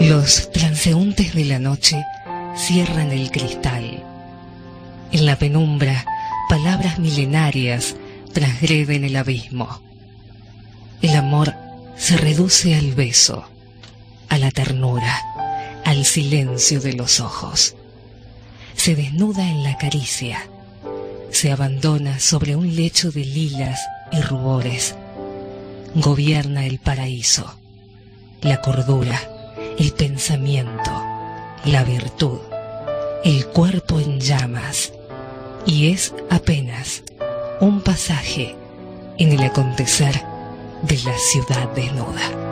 Los transeúntes de la noche cierran el cristal. En la penumbra, palabras milenarias transgreden el abismo. El amor se reduce al beso, a la ternura, al silencio de los ojos. Se desnuda en la caricia, se abandona sobre un lecho de lilas y rubores. Gobierna el paraíso, la cordura, el pensamiento, la virtud, el cuerpo en llamas, y es apenas un pasaje en el acontecer de la ciudad desnuda.